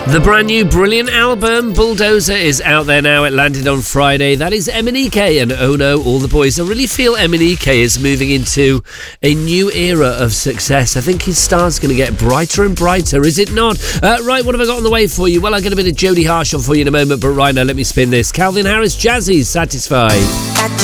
The brand new brilliant album, Bulldozer, is out there now. It landed on Friday. That is MNEK and Oh No, All the Boys. I really feel MNEK is moving into a new era of success. I think his star's going to get brighter and brighter, is it not? Right, what have I got on the way for you? Well, I'll get a bit of Jodie Harsh on for you in a moment, but right now, let me spin this. Calvin Harris, Jazzy, Satisfied.